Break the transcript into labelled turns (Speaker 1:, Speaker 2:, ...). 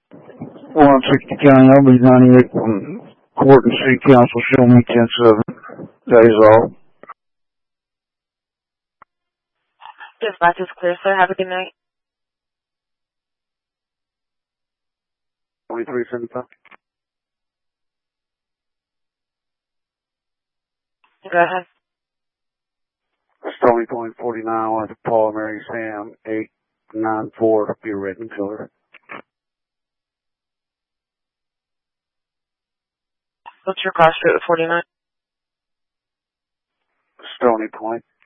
Speaker 1: 160 County, LB 98 from Court and City Council, show me 10-7. That is all.
Speaker 2: Dispatch is clear, sir. Have a good night.
Speaker 1: 2375.
Speaker 2: Go ahead.
Speaker 1: Stony Point 49 with Paul, Mary, Sam, 894, be a written killer.
Speaker 2: What's your cross street with 49?
Speaker 1: Stony Point.